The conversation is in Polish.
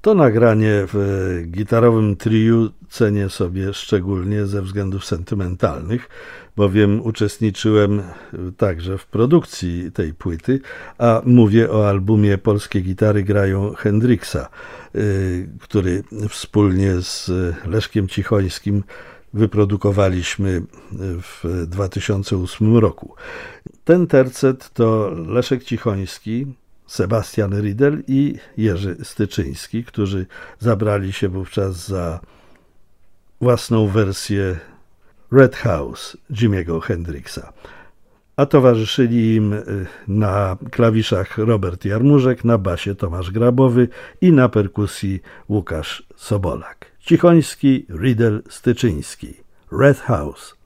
To nagranie w gitarowym triu cenię sobie szczególnie ze względów sentymentalnych, bowiem uczestniczyłem także w produkcji tej płyty, a mówię o albumie Polskie Gitary Grają Hendrixa, który wspólnie z Leszkiem Cichońskim wyprodukowaliśmy w 2008 roku. Ten tercet to Leszek Cichoński, Sebastian Riedel i Jerzy Styczyński, którzy zabrali się wówczas za własną wersję Red House Jimiego Hendrixa. A towarzyszyli im na klawiszach Robert Jarmużek, na basie Tomasz Grabowy i na perkusji Łukasz Sobolak. Cichoński, Riedel, Styczyński. Red House.